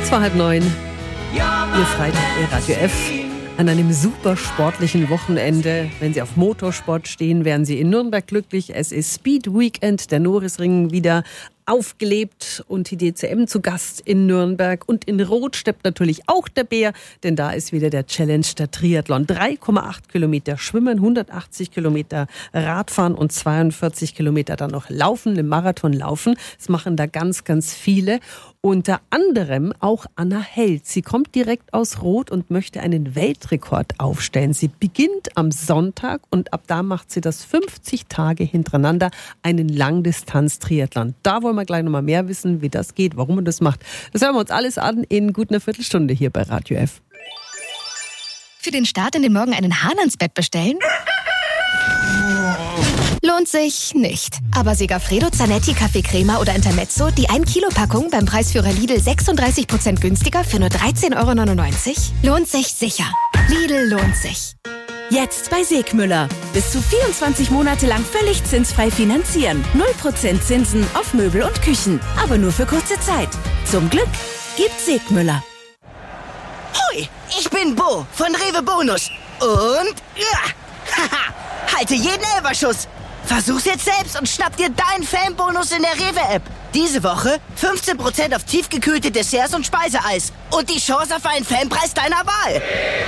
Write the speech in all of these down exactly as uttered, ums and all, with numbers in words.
Kurz vor halb neun, Ihr Freitag bei Radio F. An einem super sportlichen Wochenende. Wenn Sie auf Motorsport stehen, wären Sie in Nürnberg glücklich. Es ist Speed Weekend, der Norisring wieder aufgelebt und die D C M zu Gast in Nürnberg. Und in Rot steppt natürlich auch der Bär, denn da ist wieder der Challenge, der Triathlon. drei Komma acht Kilometer Schwimmen, hundertachtzig Kilometer Radfahren und zweiundvierzig Kilometer dann noch Laufen, im Marathon laufen. Das machen da ganz, ganz viele. Unter anderem auch Anna Held. Sie kommt direkt aus Rot und möchte einen Weltrekord aufstellen. Sie beginnt am Sonntag und ab da macht sie das fünfzig Tage hintereinander, einen Langdistanz-Triathlon. Da wollen wir gleich noch mal mehr wissen, wie das geht, warum man das macht. Das hören wir uns alles an in gut einer Viertelstunde hier bei Radio F. Für den Start in den Morgen einen Hahn ans Bett bestellen? Lohnt sich nicht. Aber Segafredo, Zanetti, Kaffee Crema oder Intermezzo, die ein Kilo Packung beim Preisführer Lidl sechsunddreißig Prozent günstiger für nur dreizehn Euro neunundneunzig? Lohnt sich sicher. Lidl lohnt sich. Jetzt bei Segmüller. Bis zu vierundzwanzig Monate lang völlig zinsfrei finanzieren. null Prozent Zinsen auf Möbel und Küchen. Aber nur für kurze Zeit. Zum Glück gibt Segmüller. Hoi, ich bin Bo von Rewe Bonus. Und ja, haha, halte jeden Elferschuss. Versuch's jetzt selbst und schnapp dir deinen Fanbonus in der Rewe-App. Diese Woche fünfzehn Prozent auf tiefgekühlte Desserts und Speiseeis. Und die Chance auf einen Fanpreis deiner Wahl.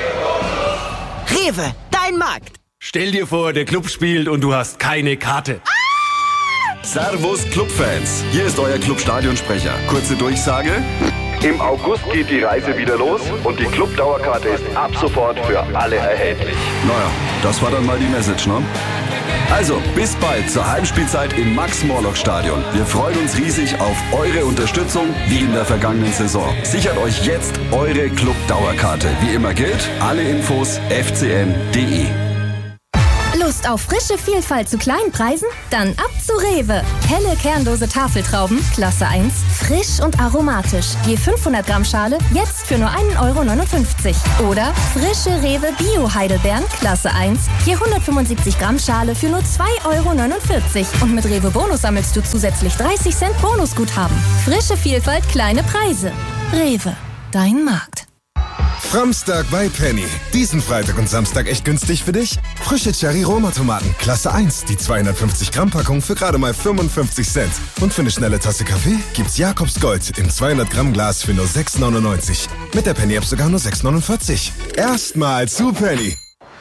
Rewe, dein Markt. Stell dir vor, der Club spielt und du hast keine Karte. Ah! Servus Clubfans, hier ist euer Club-Stadionsprecher. Kurze Durchsage. Im August geht die Reise wieder los und die Club-Dauerkarte ist ab sofort für alle erhältlich. Naja, das war dann mal die Message, ne? Also, bis bald zur Heimspielzeit im Max-Morlock-Stadion. Wir freuen uns riesig auf eure Unterstützung wie in der vergangenen Saison. Sichert euch jetzt eure Club-Dauerkarte. Wie immer gilt, alle Infos f c n punkt d e. Lust auf frische Vielfalt zu kleinen Preisen? Dann ab zu Rewe. Helle kernlose Tafeltrauben, Klasse eins, frisch und aromatisch. Je fünfhundert Gramm Schale, jetzt für nur ein Euro neunundfünfzig. Oder frische Rewe Bio-Heidelbeeren, Klasse eins, je hundertfünfundsiebzig Gramm Schale für nur zwei Euro neunundvierzig. Und mit Rewe Bonus sammelst du zusätzlich dreißig Cent Bonusguthaben. Frische Vielfalt, kleine Preise. Rewe, dein Markt. Framstag bei Penny. Diesen Freitag und Samstag echt günstig für dich? Frische Cherry-Roma-Tomaten, Klasse eins, die zweihundertfünfzig Gramm Packung für gerade mal fünfundfünfzig Cent. Und für eine schnelle Tasse Kaffee gibt's Jakobs Gold im zweihundert Gramm Glas für nur sechs neunundneunzig. Mit der Penny-App sogar nur sechs neunundvierzig. Erstmal zu Penny.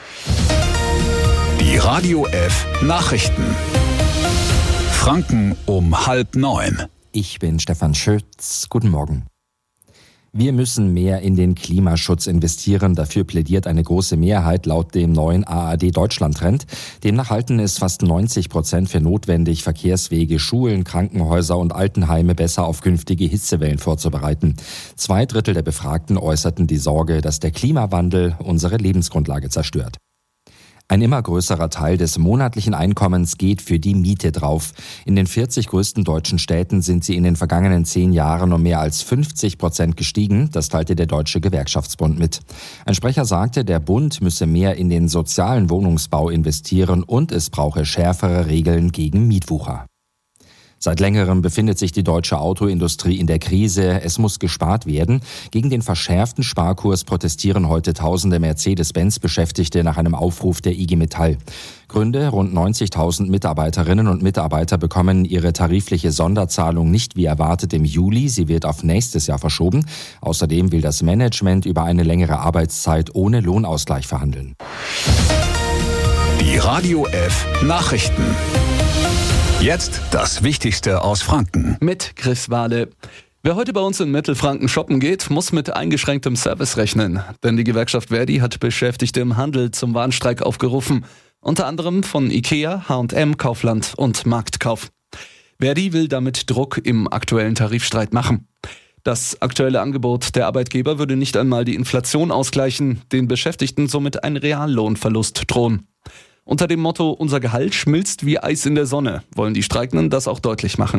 Die Radio F Nachrichten. Franken um halb neun. Ich bin Stefan Schütz. Guten Morgen. Wir müssen mehr in den Klimaschutz investieren. Dafür plädiert eine große Mehrheit laut dem neuen A R D-Deutschland-Trend. Demnach halten es fast neunzig Prozent für notwendig, Verkehrswege, Schulen, Krankenhäuser und Altenheime besser auf künftige Hitzewellen vorzubereiten. Zwei Drittel der Befragten äußerten die Sorge, dass der Klimawandel unsere Lebensgrundlage zerstört. Ein immer größerer Teil des monatlichen Einkommens geht für die Miete drauf. In den vierzig größten deutschen Städten sind sie in den vergangenen zehn Jahren um mehr als fünfzig Prozent gestiegen. Das teilte der Deutsche Gewerkschaftsbund mit. Ein Sprecher sagte, der Bund müsse mehr in den sozialen Wohnungsbau investieren und es brauche schärfere Regeln gegen Mietwucher. Seit längerem befindet sich die deutsche Autoindustrie in der Krise. Es muss gespart werden. Gegen den verschärften Sparkurs protestieren heute tausende Mercedes-Benz-Beschäftigte nach einem Aufruf der I G Metall. Gründe: rund neunzigtausend Mitarbeiterinnen und Mitarbeiter bekommen ihre tarifliche Sonderzahlung nicht wie erwartet im Juli. Sie wird auf nächstes Jahr verschoben. Außerdem will das Management über eine längere Arbeitszeit ohne Lohnausgleich verhandeln. Die Radio F Nachrichten. Jetzt das Wichtigste aus Franken. Mit Chris Wahle. Wer heute bei uns in Mittelfranken shoppen geht, muss mit eingeschränktem Service rechnen. Denn die Gewerkschaft Verdi hat Beschäftigte im Handel zum Warnstreik aufgerufen. Unter anderem von Ikea, H und M, Kaufland und Marktkauf. Verdi will damit Druck im aktuellen Tarifstreit machen. Das aktuelle Angebot der Arbeitgeber würde nicht einmal die Inflation ausgleichen, den Beschäftigten somit ein Reallohnverlust drohen. Unter dem Motto "Unser Gehalt schmilzt wie Eis in der Sonne" wollen die Streikenden das auch deutlich machen.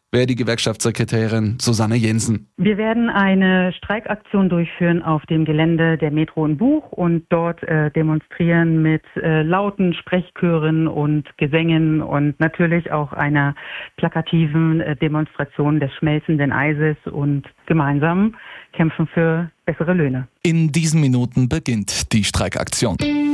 Verdi-Gewerkschaftssekretärin Susanne Jensen. Wir werden eine Streikaktion durchführen auf dem Gelände der Metro in Buch und dort äh, demonstrieren mit äh, lauten Sprechchören und Gesängen und natürlich auch einer plakativen äh, Demonstration des schmelzenden Eises und gemeinsam kämpfen für bessere Löhne. In diesen Minuten beginnt die Streikaktion.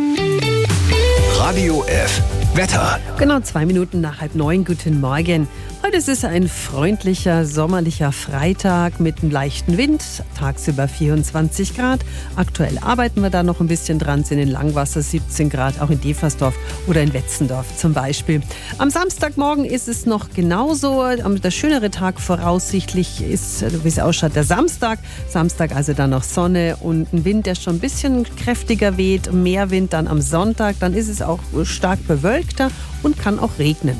Radio F. Wetter. Genau zwei Minuten nach halb neun. Guten Morgen. Heute ist es ein freundlicher, sommerlicher Freitag mit einem leichten Wind. Tagsüber vierundzwanzig Grad. Aktuell arbeiten wir da noch ein bisschen dran. Sind in Langwasser siebzehn Grad, auch in Deversdorf oder in Wetzendorf zum Beispiel. Am Samstagmorgen ist es noch genauso. Der schönere Tag voraussichtlich ist, wie es ausschaut, der Samstag. Samstag also dann noch Sonne und ein Wind, der schon ein bisschen kräftiger weht. Mehr Wind dann am Sonntag. Dann ist es auch stark bewölkter und kann auch regnen.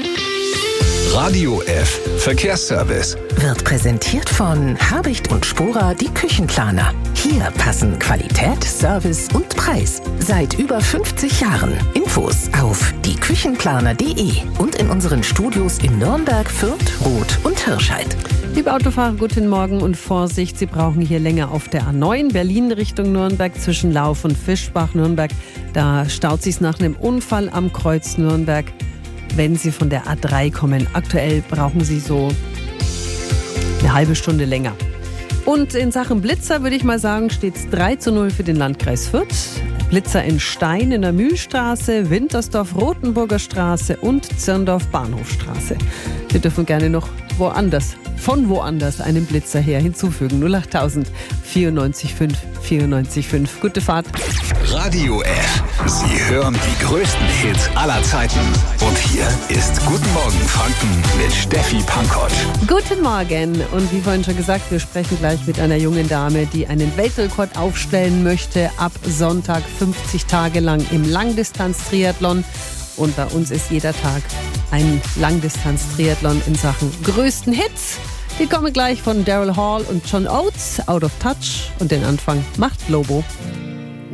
Radio F. Verkehrsservice. Wird präsentiert von Habicht und Spora, die Küchenplaner. Hier passen Qualität, Service und Preis. Seit über fünfzig Jahren. Infos auf die küchenplaner punkt de und in unseren Studios in Nürnberg, Fürth, Roth und Hirscheid. Liebe Autofahrer, guten Morgen und Vorsicht. Sie brauchen hier länger auf der A neun Berlin Richtung Nürnberg zwischen Lauf und Fischbach, Nürnberg. Da staut sich nach einem Unfall am Kreuz Nürnberg. Wenn Sie von der A drei kommen, aktuell brauchen Sie so eine halbe Stunde länger. Und in Sachen Blitzer würde ich mal sagen, steht es drei zu null für den Landkreis Fürth. Blitzer in Stein in der Mühlstraße, Wintersdorf, Rotenburger Straße und Zirndorf Bahnhofstraße. Sie dürfen gerne noch woanders, von woanders einen Blitzer her hinzufügen. null acht tausend vierundneunzig fünf vierundneunzig fünf. Gute Fahrt. Radio F. Sie hören die größten Hits aller Zeiten. Und hier ist Guten Morgen Franken mit Steffi Pankott. Guten Morgen. Und wie vorhin schon gesagt, wir sprechen gleich mit einer jungen Dame, die einen Weltrekord aufstellen möchte. Ab Sonntag fünfzig Tage lang im Langdistanz-Triathlon. Und bei uns ist jeder Tag ein Langdistanz-Triathlon in Sachen größten Hits. Die kommen gleich von Daryl Hall und John Oates, Out of Touch. Und den Anfang macht Lobo.